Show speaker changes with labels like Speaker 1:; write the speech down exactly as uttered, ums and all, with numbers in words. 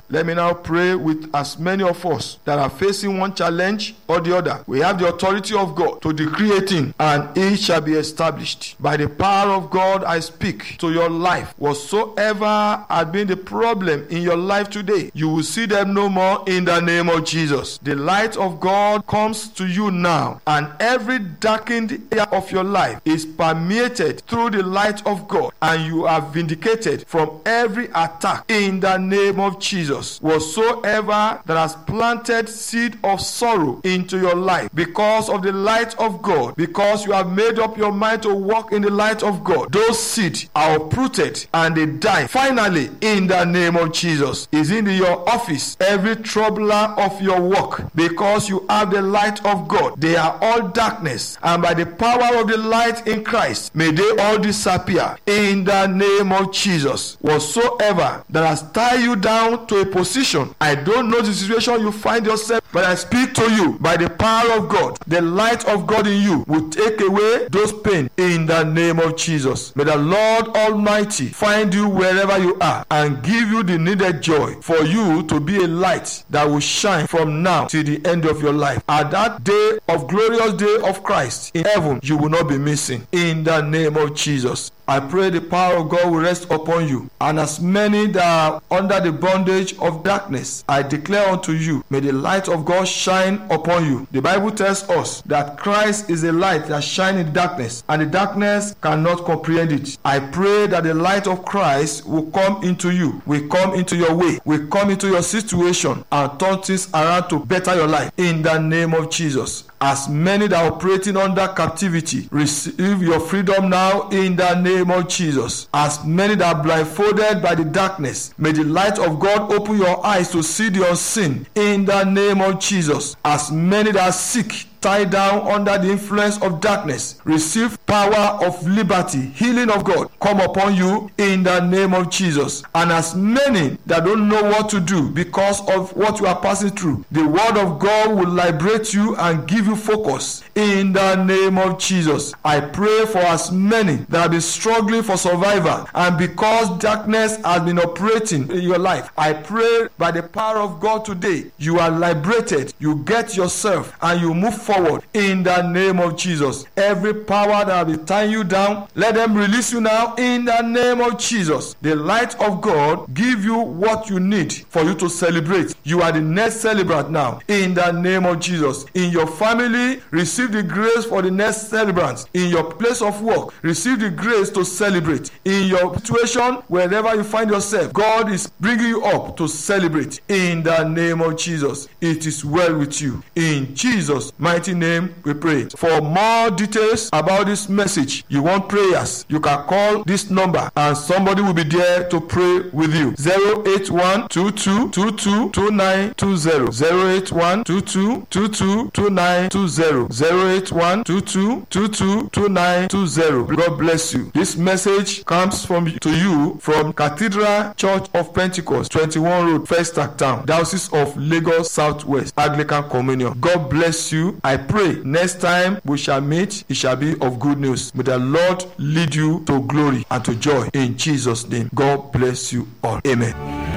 Speaker 1: Let me now pray with as many of us that are facing one challenge or the other. We have the authority of God to decree a thing, and it shall be established. By the power of God, I speak to your life. Whatsoever had been the problem in your life today, you will see them no more in the name of Jesus. The light of God comes to you now, and every darkened area of your life is permeated through the light of God, and you are vindicated from every attack in the name of Jesus. Whatsoever that has planted seed of sorrow into your life because of the light of God, because you have made up your mind to walk in the light of God, those seeds are uprooted and they die finally in the name of Jesus. Is in your office every troubler of your work, because you have the light of God, they are all darkness, and by the power of the light in Christ, may they all disappear in the name of Jesus. Whatsoever that has tied you down to a position, I don't know the situation you find yourself, but I speak to you by the power of God. The light of God in you will take away those pain in the name of Jesus. May the Lord Almighty find you wherever you are and give you the needed joy for you to be a light that will shine from now till the end of your life. At that day of glorious day of Christ in heaven, you will not be missing in the name of Jesus. I pray the power of God will rest upon you, and as many that are under the bondage of darkness, I declare unto you, may the light of God shine upon you. The Bible tells us that Christ is a light that shines in darkness, and the darkness cannot comprehend it. I pray that the light of Christ will come into you, will come into your way, will come into your situation, and turn things around to better your life in the name of Jesus. As many that are operating under captivity, receive your freedom now in the name of Jesus. As many that are blindfolded by the darkness, may the light of God open your eyes to see the unseen in the name of Jesus. As many that are sick, tied down under the influence of darkness, receive power of liberty, healing of God come upon you in the name of Jesus. And as many that don't know what to do because of what you are passing through, the word of God will liberate you and give you focus in the name of Jesus. I pray for as many that have been struggling for survival, and because darkness has been operating in your life, I pray by the power of God today, you are liberated, you get yourself and you move forward in the name of Jesus. Every power that will be tying you down, let them release you now in the name of Jesus. The light of God give you what you need for you to celebrate. You are the next celebrant now in the name of Jesus. In your family, receive the grace for the next celebrant. In your place of work, receive the grace to celebrate. In your situation, wherever you find yourself, God is bringing you up to celebrate in the name of Jesus. It is well with you. In Jesus' mighty name we pray. For more details about this message, you want prayers, you can call this number and somebody will be there to pray with you. zero eight one two two two two two nine two zero zero eight one two two two two two nine two zero zero eight one two two two two two nine two zero. God bless you. This message comes from to you from Cathedral Church of Pentecost, twenty-one Road, Festac Town, Diocese of Lagos Southwest, Anglican Communion. God bless you. I pray next time we shall meet, it shall be of good news. May the Lord lead you to glory and to joy in Jesus' name. God bless you all. Amen.